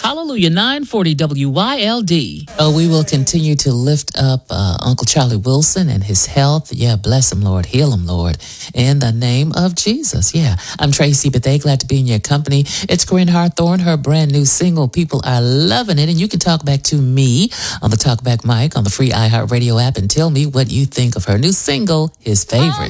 Hallelujah, 940 WYLD. Oh, we will continue to lift up Uncle Charlie Wilson and his health. Yeah, bless him, Lord. Heal him, Lord. In the name of Jesus. Yeah, I'm Tracy Bethea. Glad to be in your company. It's Corinne Harthorne, her brand new single. People are loving it. And you can talk back to me on the Talkback mic on the free iHeartRadio app and tell me what you think of her new single, his favorite.